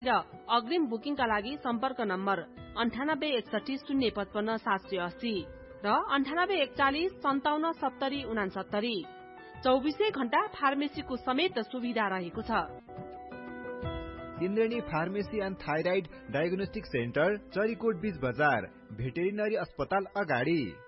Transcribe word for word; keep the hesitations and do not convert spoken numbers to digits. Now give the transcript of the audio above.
र अग्रिम बुकिङका लागि सम्पर्क नम्बर अन्ठानब्बे एकसठी शून्य पचपन्न सात सय अस्सी र अन्ठानब्बे एकचालिस सन्ताउन्न सत्तरी उनासत्तरी। चौबिसै घण्टा फार्मेसीको समेत सुविधा रहेको छ। इन्द्रेणी pharmacy and thyroid diagnostic centre, Charikot बीच बजार, भेटेरिनरी अस्पताल अगाडि।